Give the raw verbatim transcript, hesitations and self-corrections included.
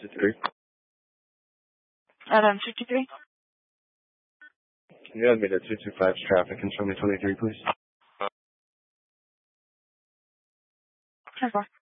fifty-three. Adam, fifty-three. Can you add me to two two five's traffic and show me twenty-three, please? ten four.